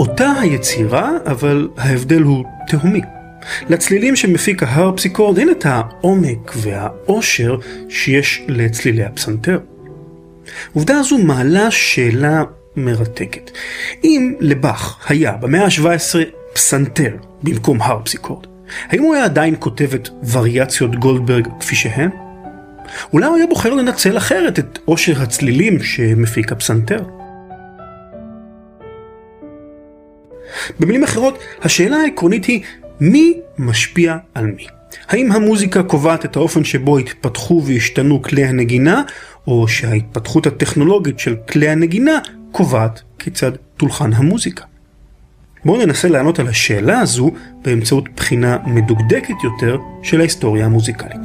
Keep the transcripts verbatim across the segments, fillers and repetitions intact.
אותה היצירה, אבל ההבדל הוא תהומי. לצלילים שמפיק ההרפסיקורד אין את העומק והעושר שיש לצלילי הפסנתר. עובדה הזו מעלה שאלה מרתקת. אם לבח היה במאה ה-שבע עשרה פסנתר במקום הרפסיקורד, האם הוא היה עדיין כותב את וריאציות גולדברג כפי שהן? אולי הוא היה בוחר לנצל אחרת את עושר הצלילים שמפיק הפסנתר? במילים אחרות, השאלה העקרונית היא מי משפיע על מי? האם המוזיקה קובעת את האופן שבו התפתחו והשתנו כלי הנגינה, או שההתפתחות הטכנולוגית של כלי הנגינה קובעת כיצד תולחן המוזיקה? בואו ננסה לענות על השאלה הזו באמצעות בחינה מדוקדקת יותר של ההיסטוריה המוזיקלית.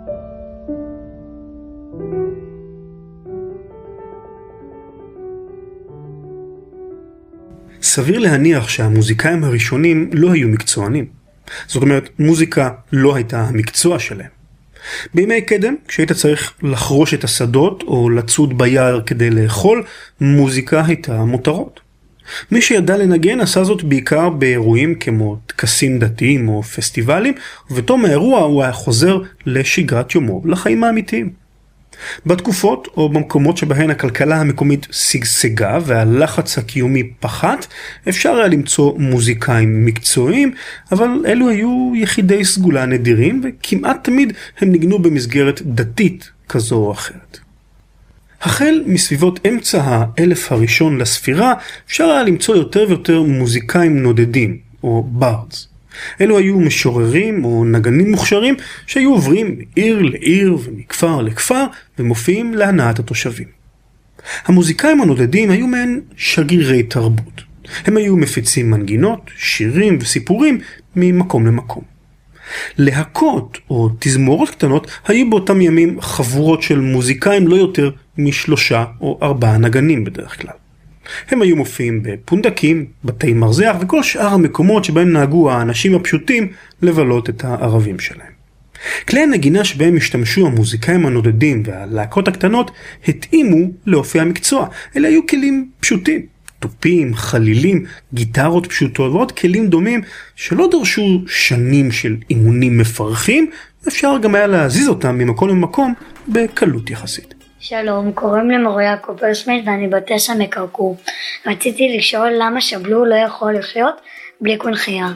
סביר להניח שהמוזיקאים הראשונים לא היו מקצוענים. זאת אומרת, מוזיקה לא הייתה המקצוע שלהם. בימי קדם, כשהיית צריך לחרוש את השדות או לצוד ביער כדי לאכול, מוזיקה הייתה מותרות. מי שידע לנגן עשה זאת בעיקר באירועים כמו טקסים דתיים או פסטיבלים, ובתום האירוע הוא היה חוזר לשגרת יומו, לחיים האמיתיים. בתקופות או במקומות שבהן הכלכלה המקומית סגסגה והלחץ הקיומי פחת, אפשר היה למצוא מוזיקאים מקצועיים, אבל אלו היו יחידי סגולה נדירים, וכמעט תמיד הם ניגנו במסגרת דתית כזו או אחרת. החל מסביבות אמצע האלף הראשון לספירה, אפשר היה למצוא יותר ויותר מוזיקאים נודדים, או ברדס. אלו היו משוררים או נגנים מוכשרים שהיו עוברים מעיר לעיר ומכפר לכפר ומופיעים להנאת התושבים. המוזיקאים הנודדים היו מעין שגרירי תרבות. הם היו מפיצים מנגינות, שירים וסיפורים ממקום למקום. להקות או תזמורות קטנות היו באותם ימים חבורות של מוזיקאים לא יותר משלושה או ארבעה נגנים בדרך כלל. הם היו מופיעים בפונדקים, בתי מרזח וכל שאר המקומות שבהם נהגו האנשים הפשוטים לבלות את הערבים שלהם. כלי הנגינה שבהם השתמשו המוזיקאים הנודדים והלהקות הקטנות התאימו לאופי המקצוע. אלה היו כלים פשוטים, טופים, חלילים, גיטרות פשוטות ועוד כלים דומים שלא דרשו שנים של אימונים מפרכים, אפשר גם היה להזיז אותם ממקום למקום בקלות יחסית. שלום, קוראים לי מוריה קופרשמיט ואני בת תשע מקרקור. רציתי לשאול למה שבלול לא יכול לחיות בלי קונכייה.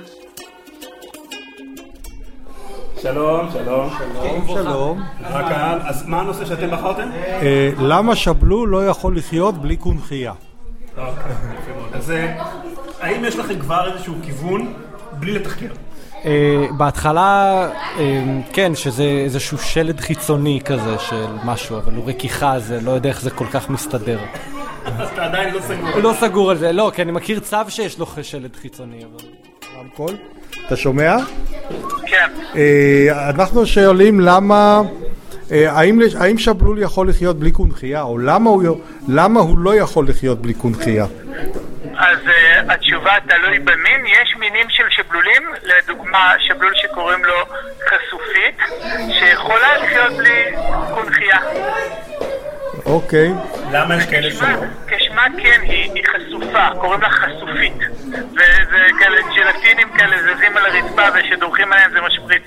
שלום, שלום, שלום. שלום. הקהל, אז מה הנושא שאתם בחרתם? למה שבלול לא יכול לחיות בלי קונכייה? אוקיי, אז האם יש לכם כבר איזשהו כיוון בלי לתחקר? בהתחלה כן, שזה איזשהו שלד חיצוני כזה של משהו, אבל הוא רכיחה, זה לא יודע איך זה כל כך מסתדר. אז אתה עדיין לא סגור. לא סגור על זה, לא, כי אני מכיר צו שיש לו שלד חיצוני, אבל... רמקול, אתה שומע? כן. אנחנו שואלים למה, האם, האם שבלול יכול לחיות בלי קונכייה, או למה הוא, למה הוא לא יכול לחיות בלי קונכייה? אז uh, התשובה תלוי במין. יש מינים של שבלולים, לדוגמה שבלול שקוראים לו חשופית, שיכולה לחיות בלי קונכייה. אוקיי. למה יש כאלה שלא? כשמה כן, היא, היא חשופה, קוראים לה חשופית. וזה כאלה ג'לטינים כאלה זזים על הרצפה ושדורכים עליהם זה משפריץ.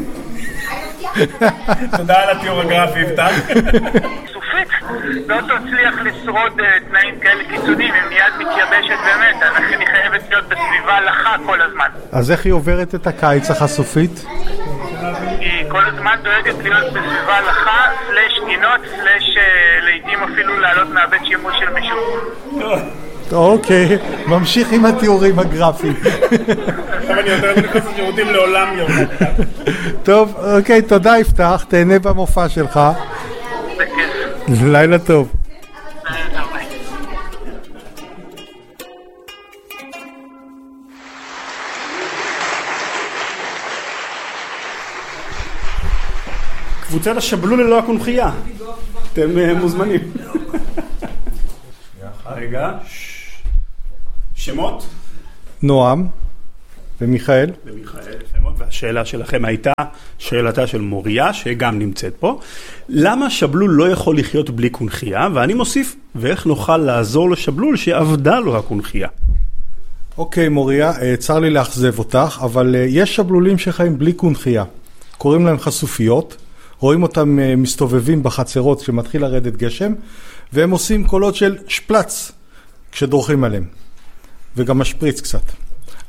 תודה על התיאור הגרפי, יפתח. סופית לא תצליח לשרוד תנאים כאלה קיצוניים, היא מיד מתייבשת באמת, לכן היא חייבת להיות בסביבה לחה כל הזמן. אז איך היא עוברת את הקיץ החשופית? היא כל הזמן דואגת להיות בסביבה לחה, סלש גינות, סלש לעתים אפילו לעלות מהבית שימוש של מישהו. אוקיי, ממשיך עם התיאורים הגרפיים. עכשיו אני יותר נכנס לשירותים לעולם יום. טוב, אוקיי, תודה יפתח, תהנה במופע שלך. בכיף. לילה טוב. קבוצת השבלול ללא הקונכייה. אתם מוזמנים. רגע. שמות? נועם ומיכאל. ומיכאל, שמות. והשאלה שלכם הייתה שאלתה של מוריה, שגם נמצאת פה. למה שבלול לא יכול לחיות בלי קונכייה? ואני מוסיף, ואיך נוכל לעזור לשבלול שעבדה לו הקונכייה? אוקיי מוריה, צר לי לאכזב אותך, אבל יש שבלולים שחיים בלי קונחייה. קוראים להם חשופיות, רואים אותם מסתובבים בחצרות כשמתחיל לרדת גשם, והם עושים קולות של שפלץ כשדורכים עליהם, וגם משפריץ קצת.